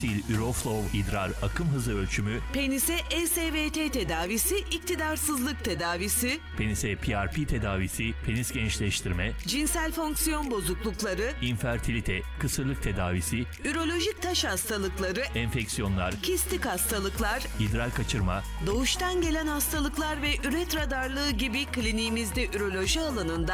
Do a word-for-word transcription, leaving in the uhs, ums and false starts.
Uroflow idrar akım hızı ölçümü, Penise E S V T tedavisi, iktidarsızlık tedavisi, penise P R P tedavisi, penis gençleştirme, cinsel fonksiyon bozuklukları, infertilite, kısırlık tedavisi, ürolojik taş hastalıkları, enfeksiyonlar, kistik hastalıklar, idrar kaçırma, doğuştan gelen hastalıklar ve üretra darlığı gibi kliniğimizde üroloji alanında